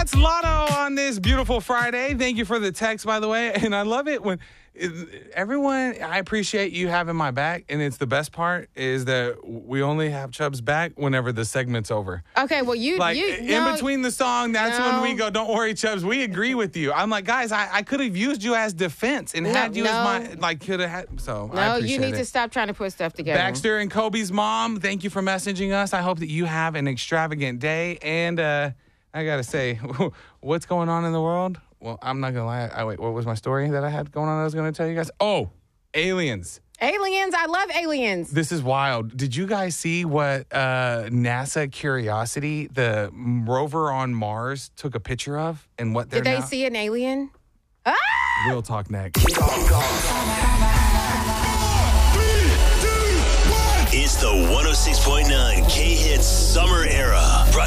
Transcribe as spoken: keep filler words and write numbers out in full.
It's Lotto on this beautiful Friday. Thank you for the text, by the way. And I love it when it, everyone, I appreciate you having my back. And it's the best part is that we only have Chubb's back whenever the segment's over. Okay, well, you... Like, you, in no, between the song, that's no. when we go, don't worry, Chubbs, we agree with you. I'm like, guys, I, I could have used you as defense and No, had you no. as my, like, could have had, so I No, appreciate you need it. to stop trying to put stuff together. Baxter and Kobe's mom, thank you for messaging us. I hope that you have an extravagant day. And uh, I got to say, what's going on in the world? Well, I'm not going to lie. I, wait, what was my story that I had going on I was going to tell you guys? Oh, aliens. Aliens. I love aliens. This is wild. Did you guys see what uh, NASA Curiosity, the rover on Mars, took a picture of? And what they're Did they now- see an alien? Ah! We'll talk next. It's the one oh six point nine K-Hits Summer Era. Brought